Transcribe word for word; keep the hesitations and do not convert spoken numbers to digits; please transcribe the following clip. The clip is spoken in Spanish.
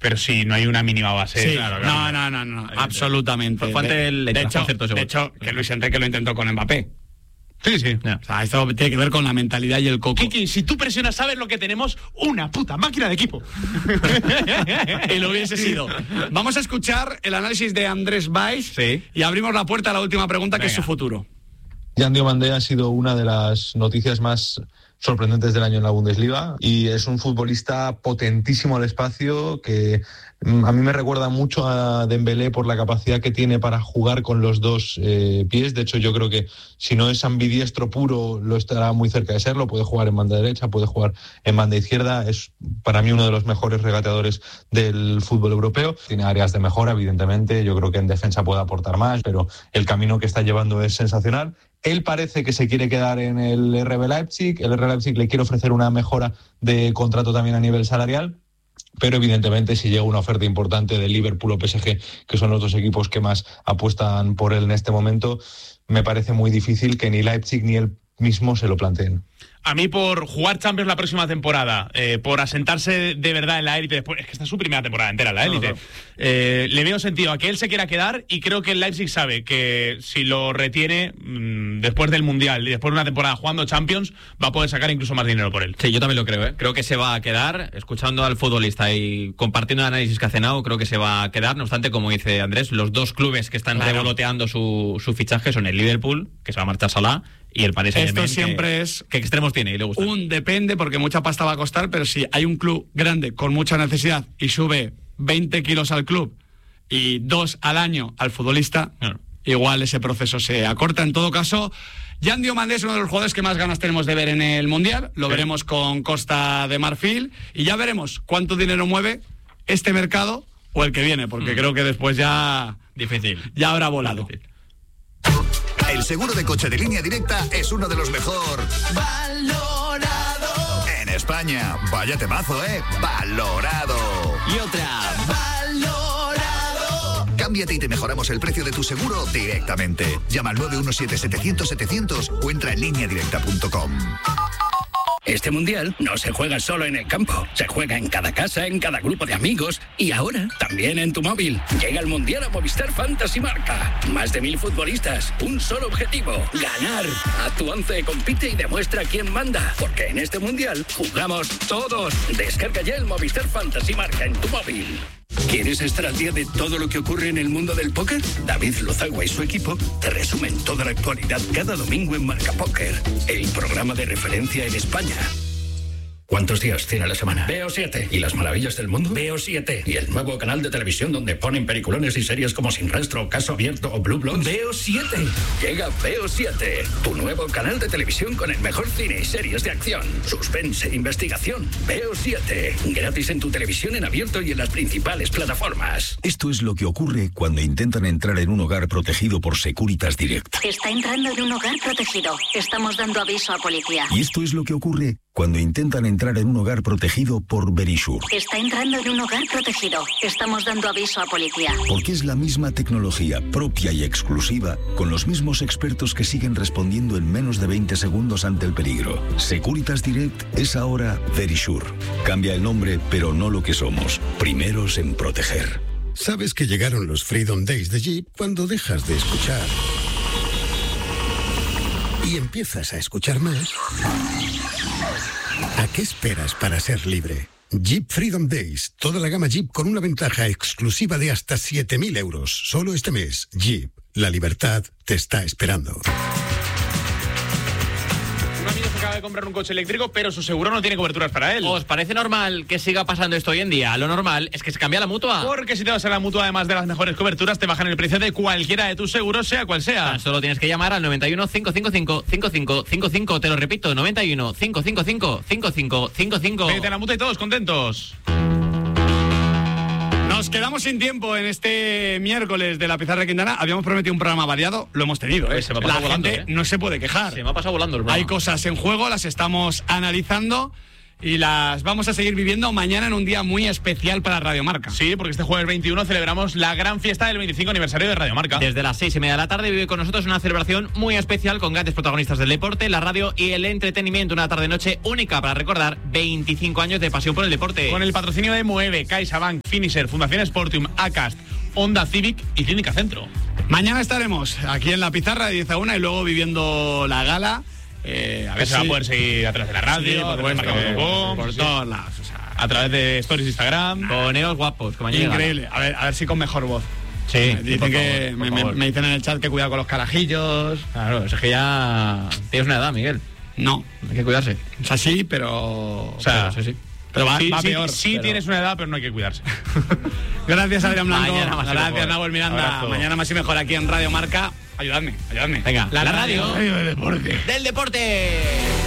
Pero sí, no hay una mínima base. Sí, claro, claro. No, no, no, no, absolutamente. Fue ante el de, hecho, concepto, de hecho, que Luis Enrique lo intentó con Mbappé. Sí, sí. Yeah. O sea, esto tiene que ver con la mentalidad y el coco. Kiki, si tú presionas, sabes lo que tenemos, una puta máquina de equipo. Y lo hubiese sido. Vamos a escuchar el análisis de Andrés Valls sí. y abrimos la puerta a la última pregunta, Venga. que es su futuro. Jan Diomandé ha sido una de las noticias más sorprendentes del año en la Bundesliga y es un futbolista potentísimo al espacio que a mí me recuerda mucho a Dembélé por la capacidad que tiene para jugar con los dos eh, pies. De hecho, yo creo que si no es ambidiestro puro, lo estará muy cerca de serlo. Puede jugar en banda derecha, puede jugar en banda izquierda. Es para mí uno de los mejores regateadores del fútbol europeo. Tiene áreas de mejora, evidentemente. Yo creo que en defensa puede aportar más, pero el camino que está llevando es sensacional. Él parece que se quiere quedar en el R B Leipzig. El R B Leipzig le quiere ofrecer una mejora de contrato también a nivel salarial. Pero evidentemente si llega una oferta importante de Liverpool o P S G, que son los dos equipos que más apuestan por él en este momento, me parece muy difícil que ni Leipzig ni él mismo se lo planteen. A mí, por jugar Champions la próxima temporada, eh, por asentarse de verdad en la élite, después, es que esta es su primera temporada entera en la élite, no, no. Eh, le veo sentido a que él se quiera quedar y creo que el Leipzig sabe que si lo retiene mmm, después del Mundial y después de una temporada jugando Champions, va a poder sacar incluso más dinero por él. Sí, yo también lo creo, ¿eh? Creo que se va a quedar, escuchando al futbolista y compartiendo el análisis que ha cenado, creo que se va a quedar. No obstante, como dice Andrés, los dos clubes que están claro. revoloteando su, su fichaje son el Liverpool, que se va a marchar Salah, y el Paris Saint-Germain. Esto siempre que, es... ¿Qué extremos tiene y le gusta? Un depende, porque mucha pasta va a costar, pero si hay un club grande con mucha necesidad y sube veinte kilos al club y dos al año al futbolista, claro. igual ese proceso se acorta. En todo caso, Jan Diomandé es uno de los jugadores que más ganas tenemos de ver en el Mundial. Lo sí. veremos con Costa de Marfil y ya veremos cuánto dinero mueve este mercado o el que viene, porque mm. creo que después ya... Difícil. Ya habrá volado. Difícil. El seguro de coche de Línea Directa es uno de los mejor valorado en España. Vaya temazo, ¿eh? Valorado. Y otra. Valorado. Cámbiate y te mejoramos el precio de tu seguro directamente. Llama al nueve uno siete, setecientos, setecientos o entra en línea directa punto com. Este mundial no se juega solo en el campo, se juega en cada casa, en cada grupo de amigos y ahora también en tu móvil. Llega el mundial a Movistar Fantasy Marca. Más de mil futbolistas, un solo objetivo, ganar. Haz tu once, compite y demuestra quién manda, porque en este mundial jugamos todos. Descarga ya el Movistar Fantasy Marca en tu móvil. ¿Quieres estar al día de todo lo que ocurre en el mundo del póker? David Lozagua y su equipo te resumen toda la actualidad cada domingo en Marca Póker, el programa de referencia en España. ¿Cuántos días tiene la semana? Veo siete. ¿Y las maravillas del mundo? Veo siete. ¿Y el nuevo canal de televisión donde ponen peliculones y series como Sin Rastro, Caso Abierto o Blue Bloods? Veo siete. Llega Veo siete, tu nuevo canal de televisión con el mejor cine y series de acción, suspense, investigación. Veo siete. Gratis en tu televisión en abierto y en las principales plataformas. Esto es lo que ocurre cuando intentan entrar en un hogar protegido por Securitas Direct. Está entrando en un hogar protegido. Estamos dando aviso a policía. Y esto es lo que ocurre cuando intentan entrar en un hogar protegido por Verisure. Está entrando en un hogar protegido. Estamos dando aviso a policía. Porque es la misma tecnología propia y exclusiva, con los mismos expertos que siguen respondiendo en menos de veinte segundos ante el peligro. Securitas Direct es ahora Verisure. Cambia el nombre, pero no lo que somos. Primeros en proteger. Sabes que llegaron los Freedom Days de Jeep cuando dejas de escuchar y empiezas a escuchar más. ¿A qué esperas para ser libre? Jeep Freedom Days. Toda la gama Jeep con una ventaja exclusiva de hasta siete mil euros. Solo este mes. Jeep. La libertad te está esperando. Un amigo se acaba de comprar un coche eléctrico, pero su seguro no tiene coberturas para él. ¿Os parece normal que siga pasando esto hoy en día? Lo normal es que se cambia la mutua. Porque si te vas a la mutua, además de las mejores coberturas, te bajan el precio de cualquiera de tus seguros, sea cual sea. Tan solo tienes que llamar al noventa y uno, cinco cinco cinco, cinco cinco cinco cinco. Te lo repito, noventa y uno, cinco cinco cinco, cinco cinco cinco cinco. Vete a la mutua y todos contentos. Nos quedamos sin tiempo en este miércoles de la Pizarra de Quintana. Habíamos prometido un programa variado, lo hemos tenido, ¿eh? Se me ha La pasado volando, gente ¿eh? no se puede quejar. Se me ha pasado volando el programa. Hay cosas en juego, las estamos analizando y las vamos a seguir viviendo mañana en un día muy especial para Radio Marca. Sí, porque este jueves veintiuno celebramos la gran fiesta del veinticinco aniversario de Radio Marca. Desde las seis y media de la tarde vive con nosotros una celebración muy especial con grandes protagonistas del deporte, la radio y el entretenimiento. Una tarde-noche única para recordar veinticinco años de pasión por el deporte. Con el patrocinio de Moeve, CaixaBank, Finisher, Fundación Sportium, Acast, Honda Civic y Clínica Centro. Mañana estaremos aquí en la pizarra de diez a una y luego viviendo la gala. Eh, a que ver se si... va a poder seguir a través de la radio, sí, por, a través de supuesto, marca punto com, por sí, todos lados. O sea, a través de stories de Instagram. Poneos guapos, que mañana increíble. A ver, a ver si con mejor voz. Sí, me dicen por que favor, por me, favor. me dicen en el chat que cuidado con los carajillos. Claro, es que ya tienes una edad, Miguel. No, hay que cuidarse. O sea, sí, pero... O sea, pero, sí, sí. Pero va, sí, va sí, peor. Sí, pero... tienes una edad, pero no hay que cuidarse. Gracias, Adrián Blanco. Mañana más y Gracias, mejor. Nahuel Miranda. Abrazo. Mañana más y mejor aquí en Radio Marca. Ayudadme, ayudadme. Venga, la, la radio, radio del deporte. del deporte.